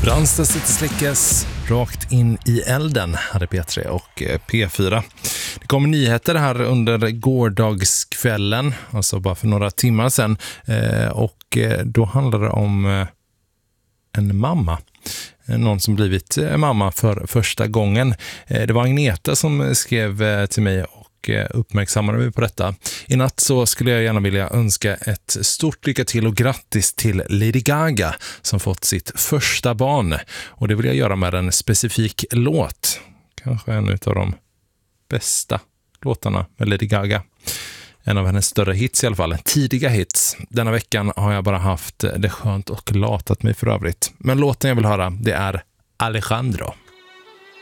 Brandsta sitter släckes rakt in i elden, hade P3 och P4. Det kom nyheter här under gårdagskvällen, alltså bara för några timmar sedan. Och då handlade det om en mamma. Någon som blivit mamma för första gången. Det var Agneta som skrev till mig och uppmärksammade mig på detta. I natt så skulle jag gärna vilja önska ett stort lycka till och grattis till Lady Gaga som fått sitt första barn. Och det vill jag göra med en specifik låt. Kanske en av de bästa låtarna med Lady Gaga. En av hennes större hits i alla fall. Tidiga hits. Denna veckan har jag bara haft det skönt och latat mig för övrigt. Men låten jag vill höra, det är Alejandro.